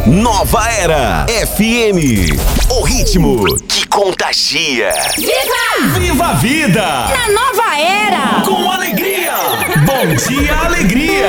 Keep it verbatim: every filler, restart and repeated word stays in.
Nova Era F M. O ritmo que contagia. Viva! Viva a vida! Na Nova Era! Com alegria! Bom dia, alegria!